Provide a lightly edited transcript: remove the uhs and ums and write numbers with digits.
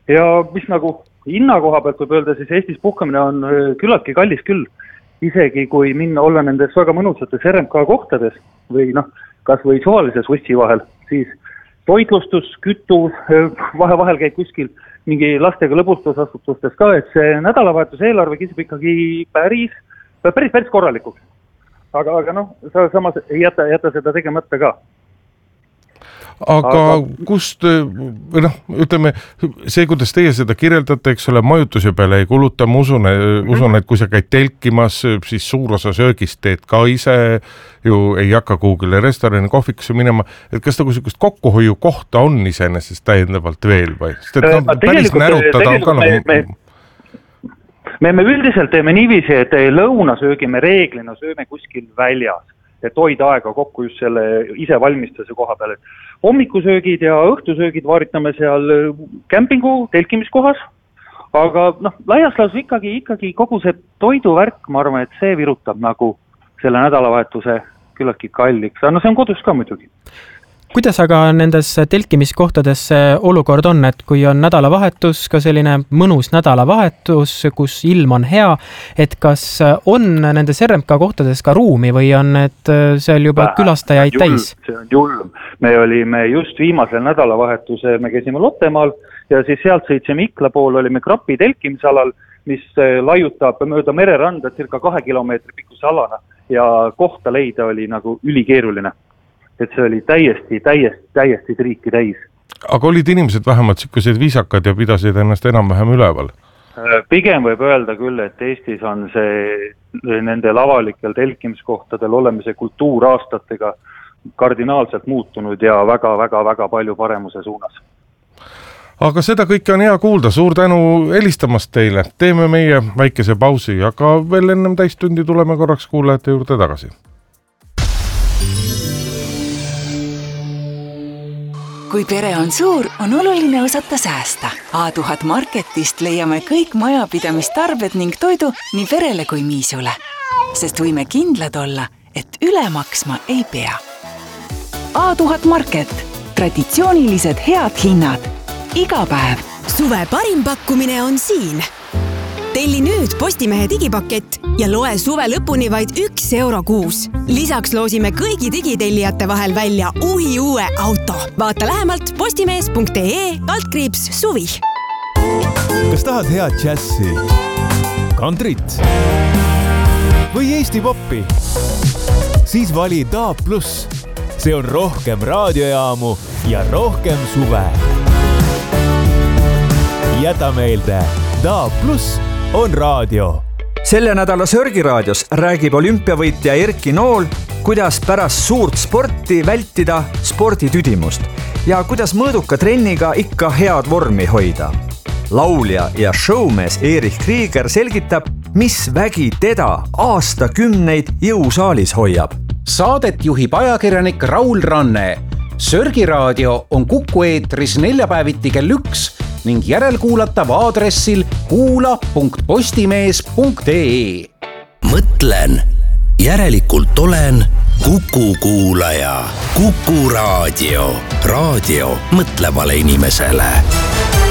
Ja mis nagu hinna koha pealt võib öelda, siis Eestis puhkamine on küllaltki kallis küll. Isegi kui minna olla nendes väga mõnusates RMK kohtades või kas või suvalises Ussi vahel, siis toitlustus, kütus, vahel käib kuskil mingi lastega lõbustusasutustes ka, et see nädalavahetuse eelarve kisub ikkagi päris korralikuks. Aga samas ei jäta seda tegemata ka. Aga kust, ütleme, see, kuidas teie seda kirjeldate, eks ole, majutuse peale ei kuluta, ma usun, et kui sa käid telkimas, siis suur osa söögist teed ka ise, ju ei hakka kuhugile restorani kohvikusse minema, et kas nagu sellist kokkuhoiu kohta on iseenesest täiendavalt veel või? Päris närutada on ka Me üldiselt teeme niiviisi, et lõunasöögi me reeglina sööme kuskil väljas, et hoida aega kokku just selle ise valmistuse koha peal. Hommikusöögid ja õhtusöögid vaaritame seal kämpingu telkimiskohas, aga laias laus ikkagi kogu see toiduvärk, ma arvan, et see virutab nagu selle nädalavahetuse küllaltki kalliks. See on kodus ka muidugi. Kuidas aga nendes telkimiskohtades olukord on, et kui on nädalavahetus, ka selline mõnus nädalavahetus, kus ilm on hea, et kas on nendes RMK kohtades ka ruumi või on need seal juba külastajaid täis? See on julm. Me olime just viimasel nädalavahetuse, me käisime Lottemaal ja siis sealt sõitsime Ikla pool, olime Krapi telkimisalal, mis laiutab mööda mereranda circa 2 kilomeetri pikkuse alana ja kohta leida oli nagu ülikeeruline. Et see oli täiesti triiki täis. Aga olid inimesed vähemalt sikkused viisakad ja pidasid ennast enam-vähem üleval? Pigem võib öelda küll, et Eestis on see nendel avalikel telkimiskohtadel olemise kultuur aastatega kardinaalselt muutunud ja väga palju paremuse suunas. Aga seda kõike on hea kuulda. Suur tänu helistamast teile. Teeme meie väikese pausi, aga veel ennem täistundi tuleme korraks kuulajate juurde tagasi. Kui pere on suur, on oluline osata säästa. A1000 Marketist leiame kõik majapidamistarbed ning toidu nii perele kui miisule. Sest võime kindlad olla, et üle maksma ei pea. A1000 Market. Traditsioonilised head hinnad. Iga päev. Suve parim pakkumine on siin. Telli nüüd Postimehe digipakett ja loe suve lõpuni vaid 1 euro kuus. Lisaks loosime kõigi digitellijate vahel välja uue auto. Vaata lähemalt postimees.ee/suvi. Kas tahad head džässi, kantrit või Eesti poppi? Siis vali DAB+. See on rohkem raadiojaamu ja rohkem suve. Jäta meelde, DAB+ on raadio. Selle nädala Sörgiraadios räägib olümpiavõitja Erki Nool, kuidas pärast suurt sporti vältida sporditüdimust ja kuidas mõõduka trenniga ikka head vormi hoida. Laulja ja showmees Erich Krieger selgitab, mis vägi teda aastakümneid jõusaalis hoiab. Saadet juhib ajakirjanik Raul Ranne. Sörgiraadio on Kuku eetris neljapäeviti kell 1 ning järelkuulatav aadressil kuula.postimees.ee. Mõtlen, järelikult olen Kuku kuulaja. Kuku raadio. Raadio mõtlevale inimesele.